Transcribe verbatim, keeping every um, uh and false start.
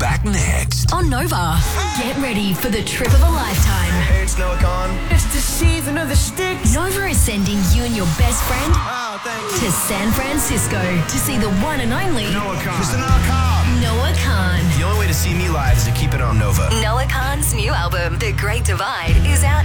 back next. On Nova, get ready for the trip of a lifetime. Hey, it's Noah Khan. It's the season of the sticks. Nova is sending you and your best friend Wow, thank you. to San Francisco to see the one and only Noah Khan. Mister Noah Khan. Noah Khan. The only way to see me live is to keep it on Nova. Noah Khan's new album, The Great Divide, is out